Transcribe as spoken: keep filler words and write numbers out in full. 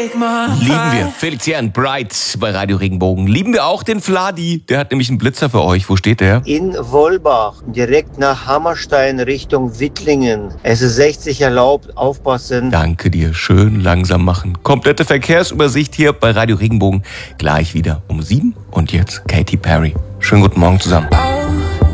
Lieben wir Felician Bright bei Radio Regenbogen. Lieben wir auch den Fladi. Der hat nämlich einen Blitzer für euch. Wo steht der? In Wolbach, direkt nach Hammerstein Richtung Wittlingen. Es ist sechzig erlaubt, aufpassen. Danke dir. Schön langsam machen. Komplette Verkehrsübersicht hier bei Radio Regenbogen. Gleich wieder um sieben. Und jetzt Katy Perry. Schönen guten Morgen zusammen.